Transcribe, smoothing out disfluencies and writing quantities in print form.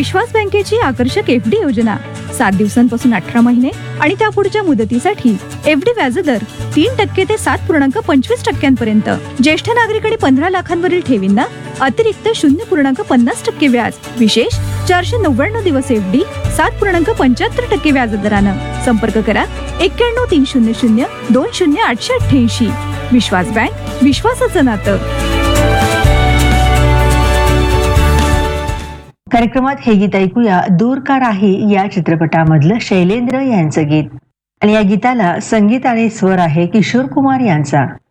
विश्वास बँकेची आकर्षक एफडी योजना 7 दिवसांपासून 18 महिने आणि त्यापुढच्या मुदतीसाठी एफडी व्याजदर 3% ते 7.25% ज्येष्ठ नागरिक आणि 15 लाखांवरील ठेवींना अतिरिक्त 0.50% व्याज. विशेष 499 दिवस एफडी 7.75% व्याजदरानं. संपर्क करा 91 300 20 विश्वास बँक, विश्वासाचं नातं. कार्यक्रमात हे गीत ऐकूया, दूर का राही या चित्रपटामधलं शैलेंद्र यांचं गीत. आणि या गीताला संगीत आणि स्वर आहे किशोर कुमार यांचा.